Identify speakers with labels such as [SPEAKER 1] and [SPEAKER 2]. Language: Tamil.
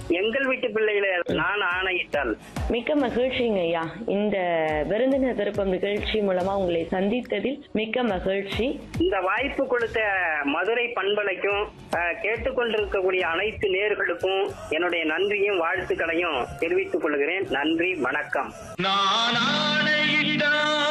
[SPEAKER 1] எங்கள் வீட்டு பிள்ளைகளை நான் ஆணையிட்டால்.
[SPEAKER 2] மிக்க மகிழ்ச்சிங்க ஐயா. இந்த விருந்தினர் விருப்பம் நிகழ்ச்சி மூலமா உங்களை சந்தித்ததில் மிக்க மகிழ்ச்சி.
[SPEAKER 1] இந்த வாய்ப்பு கொடுத்த மதுரை பண்பலைக்கும் கேட்டுக்கொண்டிருக்கக்கூடிய அனைத்து நேயர்களுக்கும் என்னுடைய நன்றியும் வாழ்த்துக்களையும் தெரிவித்துக் கொள்கிறேன். நன்றி, வணக்கம்.
[SPEAKER 3] நான் ஆணையிட்டால்